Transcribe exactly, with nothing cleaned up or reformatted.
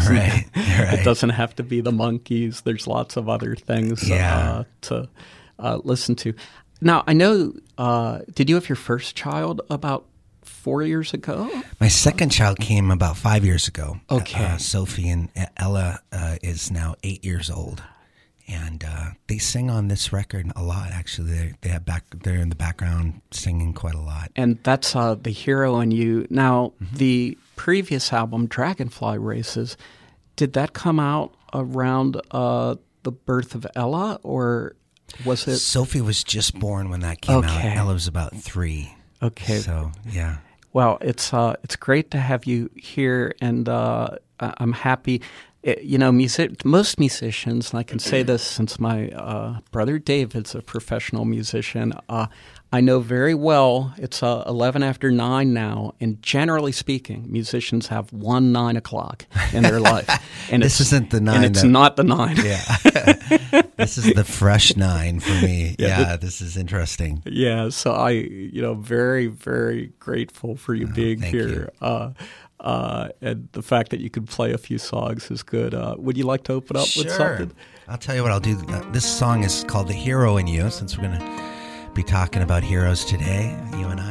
doesn't. Right, right. It doesn't have to be the Monkees. There's lots of other things Yeah. uh, to uh, listen to. Now, I know. Uh, did you have your first child about four years ago? My second child came about five years ago. Okay. Uh, Sophie and Ella uh, is now eight years old. And uh, they sing on this record a lot, actually. They they have back, they're in the background singing quite a lot. And that's uh, The Hero in You. Now, Mm-hmm. the previous album, Dragonfly Races, did that come out around uh, the birth of Ella, or was it? Sophie was just born when that came Okay. out. Ella was about three. Okay. So, yeah. Well, it's uh, it's great to have you here, and uh, I- I'm happy. It, you know, music, most musicians, and I can say this since my uh, brother David's a professional musician, uh, I know very well it's uh, eleven after nine now, and generally speaking, musicians have one nine o'clock in their life. And This it's, isn't the nine And it's that- not the nine. Yeah. This is the fresh nine for me. Yeah, Yeah, this is interesting. Yeah, so I, you know, very, very grateful for you being thank here. you. Uh, uh, and the fact that you could play a few songs is good. Uh, would you like to open up with something? I'll tell you what I'll do. Uh, This song is called The Hero in You, since we're going to be talking about heroes today, you and I.